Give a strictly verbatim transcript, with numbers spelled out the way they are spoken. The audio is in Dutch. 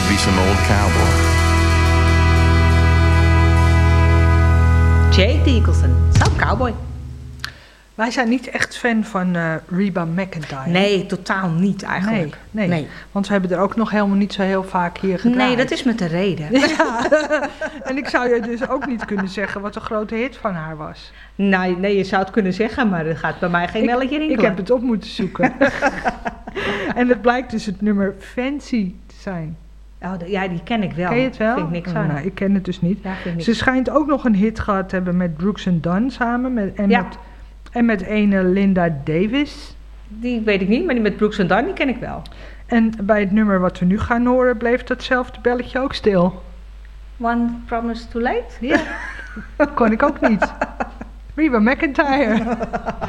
be some old cowboy. Jake Nicholson, Some Cowboy. Wij zijn niet echt fan van uh, Reba McEntire. Nee, totaal niet eigenlijk. Nee, nee. nee, want we hebben er ook nog helemaal niet zo heel vaak hier gedraaid. Nee, dat is met de reden. Ja. En ik zou je dus ook niet kunnen zeggen wat de grote hit van haar was. Nee, nee, je zou het kunnen zeggen, maar er gaat bij mij geen melletje rinkelen. Ik heb het op moeten zoeken. En het blijkt dus het nummer Fancy te zijn. Oh, de, ja, die ken ik wel. Ken je het wel? Vind ik niks oh, aan. nou, ik ken het dus niet. Ja, vind ik Ze schijnt ook nog een hit gehad te hebben met Brooks and Dunn samen. Met, en, ja. met, en met ene Linda Davis. Die weet ik niet, maar die met Brooks and Dunn, die ken ik wel. En bij het nummer wat we nu gaan horen, bleef datzelfde belletje ook stil. One Promise Too Late? Ja, kon ik ook niet. Reba McEntire.